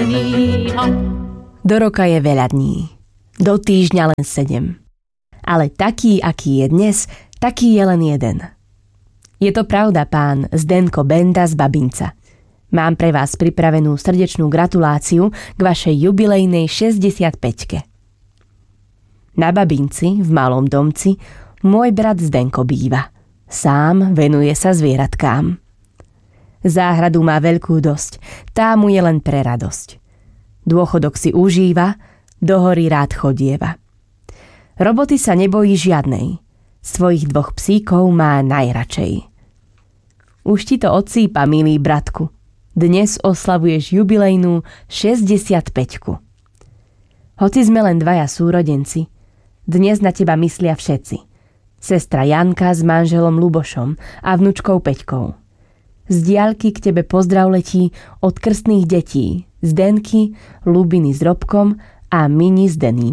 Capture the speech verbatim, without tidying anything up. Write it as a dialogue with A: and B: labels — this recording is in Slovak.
A: veledního.
B: Do roka je veľa dní, do týždňa len sedem. Ale taký, aký je dnes, taký je len jeden. Je to pravda, pán Zdenko Benda z Babinca. Mám pre vás pripravenú srdečnú gratuláciu k vašej jubilejnej šesťdesiatpäťke. Na Babinci, v malom domci, môj brat Zdenko býva. Sám venuje sa zvieratkám. Záhradu má veľkú dosť, tá mu je len pre radosť. Dôchodok si užíva, do hory rád chodieva. Roboty sa nebojí žiadnej, svojich dvoch psíkov má najradšej. Už ti to odsýpa, milý bratku, dnes oslavuješ jubilejnú šesťdesiatpäťku. Hoci sme len dvaja súrodenci, dnes na teba myslia všetci. Sestra Janka s manželom Lubošom a vnučkou Peťkou. Z diaľky k tebe pozdrav letí od krstných detí, Zdenky, Lubiny s Robkom a Mini s Deným.